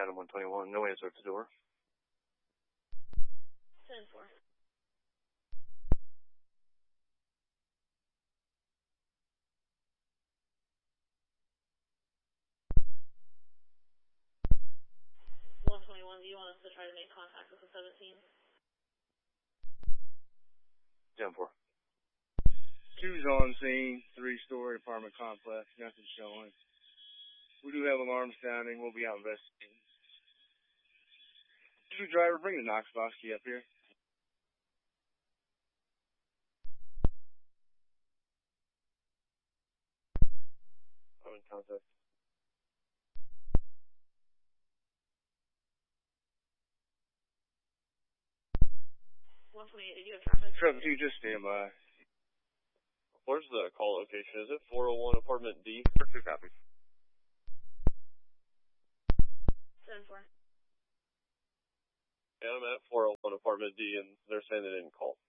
Adam 121. No answer at the door. 10-4. Do you want us to try to make contact with the 17? 10-4. Two's on scene, 3-story apartment complex, nothing showing. We do have alarm sounding, we'll be out investigating. 2 driver, bring the Knox box key up here. I'm in contact. 128, did you have traffic? Traffic 2, just stand by. Where's the call location? Is it 401 apartment D? 2 copies. 10-4. Yeah, I'm at 401 apartment D, and they're saying they didn't call.